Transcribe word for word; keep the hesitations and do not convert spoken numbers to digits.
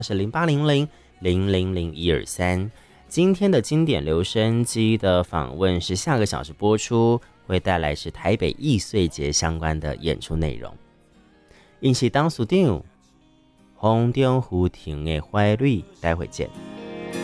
是零八零零零零零一二三。今天的经典留声机的访问是下个小时播出，会带来是台北艺穗节相关的演出内容。因是当属长，风中浮停的花蕊，待会见。